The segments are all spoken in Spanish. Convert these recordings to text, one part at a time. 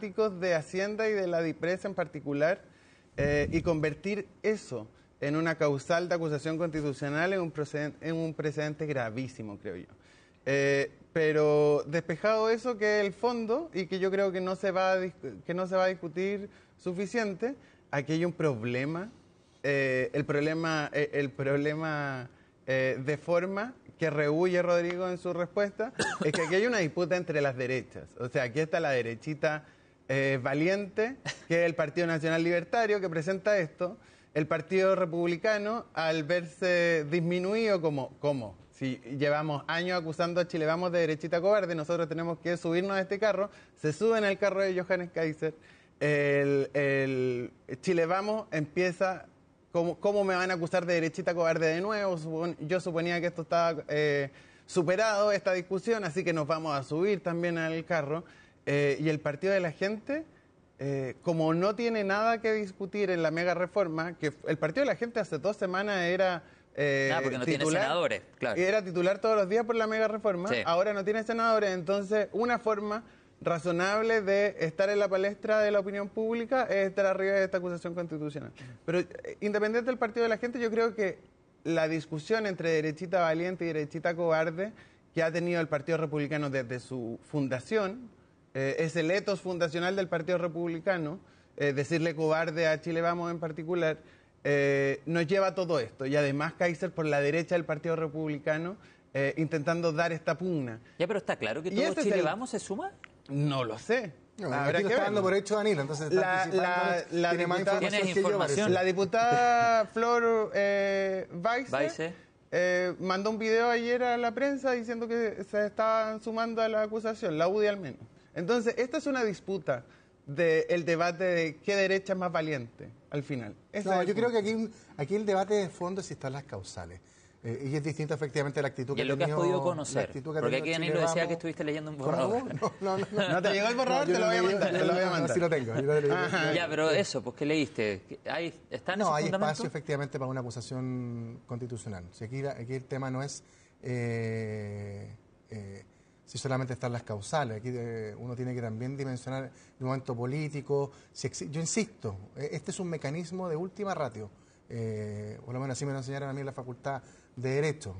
emblemáticos de Hacienda y de la DIPRES en particular, y convertir eso en una causal de acusación constitucional en un precedente gravísimo, creo yo. Pero despejado eso, que es el fondo, y que yo creo que no se va a discutir suficiente, aquí hay un problema, el problema de forma que rehúye Rodrigo en su respuesta, es que aquí hay una disputa entre las derechas. O sea, aquí está la derechita valiente, que es el Partido Nacional Libertario, que presenta esto. El Partido Republicano, al verse disminuido como si llevamos años acusando a Chile Vamos de derechita cobarde, nosotros tenemos que subirnos a este carro, se suben al carro de Johannes Kaiser, el Chile Vamos empieza, ¿cómo me van a acusar de derechita cobarde de nuevo? Yo suponía que esto estaba superado, esta discusión, así que nos vamos a subir también al carro. Y el Partido de la Gente, como no tiene nada que discutir en la mega reforma, que el Partido de la Gente hace 2 semanas era porque no tiene senadores, claro. Era titular todos los días por la mega reforma, Sí. ahora no tiene senadores, entonces una forma razonable de estar en la palestra de la opinión pública es estar arriba de esta acusación constitucional. Pero independiente del Partido de la Gente, yo creo que la discusión entre derechita valiente y derechita cobarde que ha tenido el Partido Republicano desde su fundación, es el etos fundacional del Partido Republicano, decirle cobarde a Chile Vamos en particular, nos lleva a todo esto. Y además Kaiser por la derecha del Partido Republicano intentando dar esta pugna. Ya, pero está claro que todo este Chile Vamos se suma. No lo sé. No, aquí lo está dando por hecho Danilo, entonces está tiene más información que yo, parece. La diputada Flor Weisse mandó un video ayer a la prensa diciendo que se estaban sumando a la acusación, la UDI al menos. Entonces, esta es una disputa del debate de qué derecha es más valiente, al final. No, yo creo que aquí el debate de fondo es si están las causales. Y es distinto efectivamente a la actitud que ha tenido... Y es lo que has podido conocer, porque aquí Danilo decía que estuviste leyendo un borrador. ¿No te llegó el borrador? Te lo voy a mandar, No, sí lo tengo. Ya, pero eso, pues ¿qué leíste? ¿Están esos hay fundamentos? espacio efectivamente para una acusación constitucional. Si aquí el tema no es si solamente están las causales. Aquí uno tiene que también dimensionar el momento político. Yo insisto, este es un mecanismo de última ratio. Por lo menos así me lo enseñaron a mí en la Facultad de Derecho.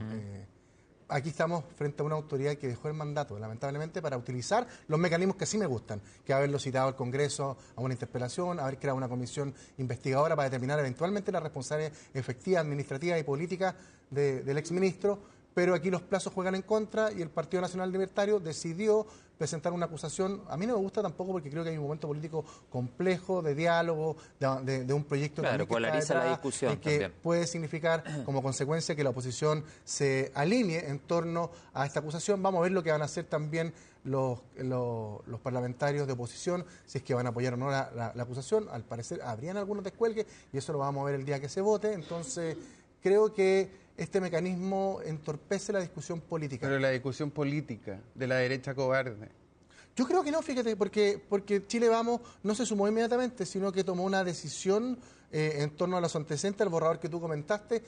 Aquí estamos frente a una autoridad que dejó el mandato, lamentablemente, para utilizar los mecanismos que sí me gustan, que haberlo citado al Congreso a una interpelación, haber creado una comisión investigadora para determinar eventualmente la responsabilidad efectiva, administrativa y política del exministro. Pero aquí los plazos juegan en contra y el Partido Nacional Libertario decidió presentar una acusación. A mí no me gusta tampoco porque creo que hay un momento político complejo, de diálogo, de un proyecto que polariza la discusión que también. Puede significar como consecuencia que la oposición se alinee en torno a esta acusación. Vamos a ver lo que van a hacer también los parlamentarios de oposición, si es que van a apoyar o no la acusación. Al parecer habrían algunos descuelgues y eso lo vamos a ver el día que se vote. Entonces creo que este mecanismo entorpece la discusión política. Pero la discusión política de la derecha cobarde. Yo creo que no, fíjate, porque Chile Vamos no se sumó inmediatamente, sino que tomó una decisión en torno a los antecedentes, al borrador que tú comentaste,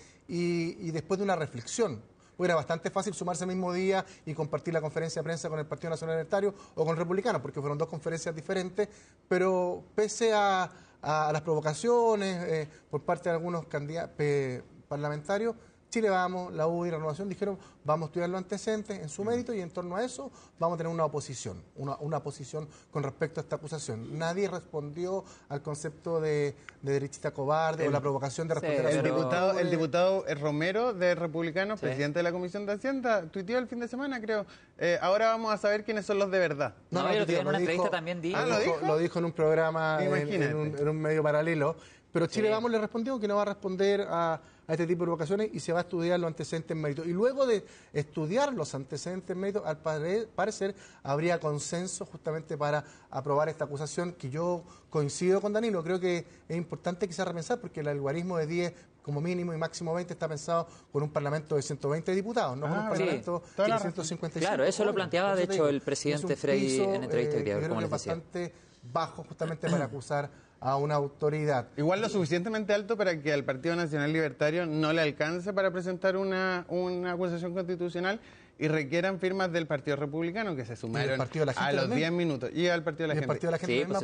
y después de una reflexión. Porque era bastante fácil sumarse el mismo día y compartir la conferencia de prensa con el Partido Nacional Libertario o con el Republicano, porque fueron 2 conferencias diferentes, pero pese a las provocaciones por parte de algunos parlamentarios, Chile Vamos, la UDI y la Renovación dijeron vamos a estudiar los antecedentes en su mérito y en torno a eso vamos a tener una oposición, una posición con respecto a esta acusación. Nadie respondió al concepto de derechista cobarde o la provocación de responder a el diputado Romero de Republicanos, presidente de la Comisión de Hacienda, tuiteó el fin de semana, creo, ahora vamos a saber quiénes son los de verdad. No, lo dijo en una entrevista también. Lo dijo en un programa, en un medio paralelo. Pero Chile Vamos le respondió que no va a responder a este tipo de provocaciones y se va a estudiar los antecedentes en mérito. Y luego de estudiar los antecedentes en mérito, al parecer habría consenso justamente para aprobar esta acusación, que yo coincido con Danilo. Creo que es importante quizás repensar, porque el algoritmo de 10 como mínimo y máximo 20 está pensado con un parlamento de 120 diputados, no con un parlamento de 155. Claro, eso lo planteaba, de hecho, el presidente Frey en entrevista que creo que es bastante bajo justamente para acusar a una autoridad. Igual lo suficientemente alto para que al Partido Nacional Libertario no le alcance para presentar una acusación constitucional y requieran firmas del Partido Republicano, que se sumaron a los 10 minutos. Y al Partido de la Gente. Sí,